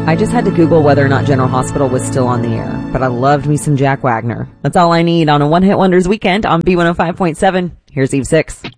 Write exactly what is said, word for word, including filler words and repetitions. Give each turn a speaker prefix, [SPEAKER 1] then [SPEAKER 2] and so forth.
[SPEAKER 1] I just had to Google whether or not General Hospital was still on the air, but I loved me some Jack Wagner. That's all I need on a One Hit Wonders weekend on B one oh five point seven. Here's Eve six.